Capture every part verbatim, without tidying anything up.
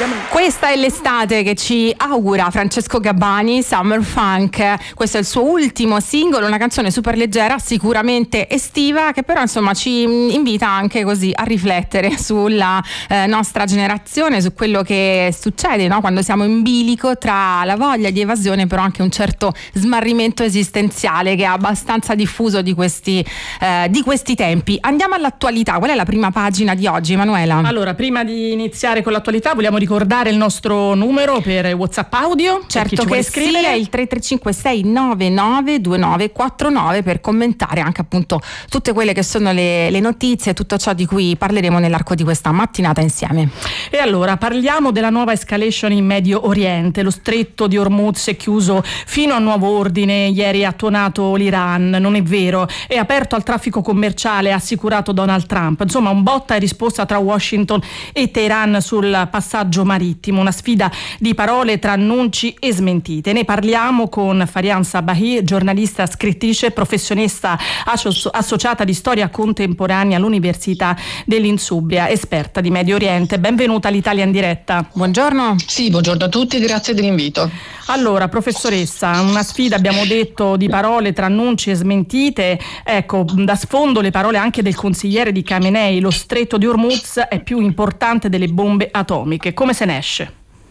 Questa è l'estate che ci augura Francesco Gabbani, Summer Funk. Questo è il suo ultimo singolo, una canzone super leggera, sicuramente estiva, che però insomma ci invita anche così a riflettere sulla eh, nostra generazione, su quello che succede, no? Quando siamo in bilico tra la voglia di evasione però anche un certo smarrimento esistenziale che è abbastanza diffuso di questi, eh, di questi tempi. Andiamo all'attualità. Qual è la prima pagina di oggi, Emanuela? Allora, prima di iniziare con l'attualità vogliamo ricordare il nostro numero per WhatsApp audio. Certo che sì, è il tre tre cinque sei nove nove due nove quattro nove per commentare anche appunto tutte quelle che sono le, le notizie e tutto ciò di cui parleremo nell'arco di questa mattinata insieme. E allora parliamo della nuova escalation in Medio Oriente. Lo stretto di Hormuz è chiuso fino a nuovo ordine, ieri ha tuonato l'Iran, non è vero, è aperto al traffico commerciale, ha assicurato Donald Trump. Insomma, un botta e risposta tra Washington e Teheran sul passaggio marittimo, una sfida di parole tra annunci e smentite. Ne parliamo con Farian Sabahi, giornalista, scrittrice, professionista asso- associata di storia contemporanea all'Università dell'Insubria, esperta di Medio Oriente. Benvenuta all'Italia in diretta. Buongiorno. Sì, buongiorno a tutti, grazie dell'invito. Allora, professoressa, una sfida, abbiamo detto, di parole tra annunci e smentite. Ecco, da sfondo le parole anche del consigliere di Khamenei: lo stretto di Hormuz è più importante delle bombe atomiche. Come se ne esce?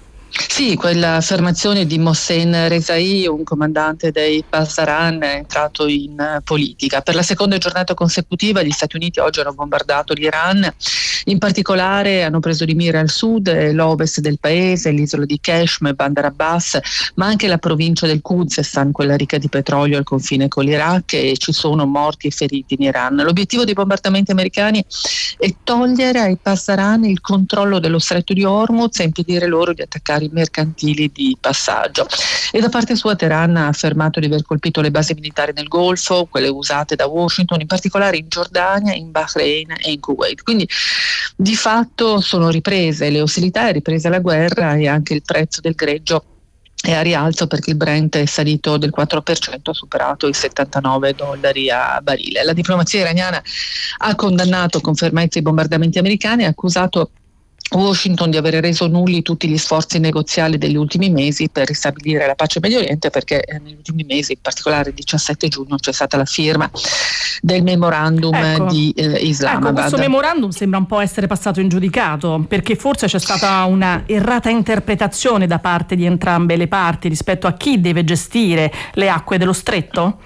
Sì, quell'affermazione di Mohsen Rezaei, un comandante dei Pasdaran, è entrato in uh, politica. Per la seconda giornata consecutiva gli Stati Uniti oggi hanno bombardato l'Iran, in particolare hanno preso di mira il sud e l'ovest del paese, l'isola di Qeshm e Bandar Abbas, ma anche la provincia del Khuzestan, quella ricca di petrolio al confine con l'Iraq, e ci sono morti e feriti in Iran. L'obiettivo dei bombardamenti americani è togliere ai Pasdaran il controllo dello stretto di Hormuz e impedire loro di attaccare i mercantili di passaggio. E da parte sua Teheran ha affermato di aver colpito le basi militari nel Golfo, quelle usate da Washington, in particolare in Giordania, in Bahrain e in Kuwait. Quindi di fatto sono riprese le ostilità, è ripresa la guerra e anche il prezzo del greggio è a rialzo, perché il Brent è salito del quattro per cento, ha superato i settantanove dollari a barile. La diplomazia iraniana ha condannato con fermezza i bombardamenti americani e ha accusato Washington di avere reso nulli tutti gli sforzi negoziali degli ultimi mesi per ristabilire la pace in Medio Oriente, perché negli ultimi mesi, in particolare il diciassette giugno, c'è stata la firma del memorandum ecco. di eh, Islamabad. Ecco, questo memorandum sembra un po' essere passato in giudicato, perché forse c'è stata una errata interpretazione da parte di entrambe le parti rispetto a chi deve gestire le acque dello stretto?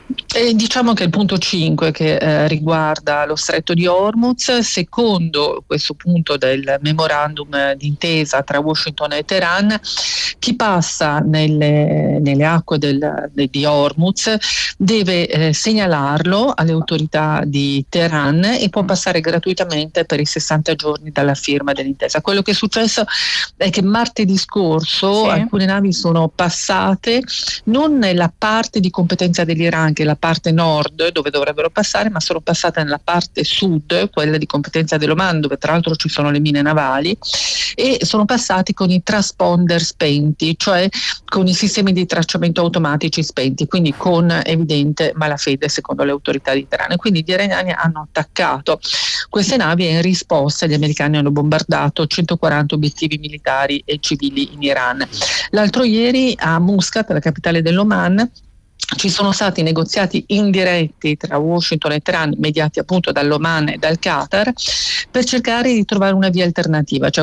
E diciamo che il punto cinque che eh, riguarda lo stretto di Hormuz, secondo questo punto del memorandum d'intesa tra Washington e Teheran, chi passa nelle, nelle acque del, de, di Hormuz deve eh, segnalarlo alle autorità di Teheran e può passare gratuitamente per i sessanta giorni dalla firma dell'intesa. Quello che è successo è che martedì scorso sì. alcune navi sono passate non nella parte di competenza dell'Iran, che è la parte nord dove dovrebbero passare, ma sono passate nella parte sud, quella di competenza dell'Oman, dove tra l'altro ci sono le mine navali, e sono passati con i transponder spenti, cioè con i sistemi di tracciamento automatici spenti, quindi con evidente malafede secondo le autorità di Teheran. E quindi gli iraniani hanno attaccato queste navi e in risposta gli americani hanno bombardato centoquaranta obiettivi militari e civili in Iran. L'altro ieri a Muscat, la capitale dell'Oman, ci sono stati negoziati indiretti tra Washington e Teheran, mediati appunto dall'Oman e dal Qatar, per cercare di trovare una via alternativa, cioè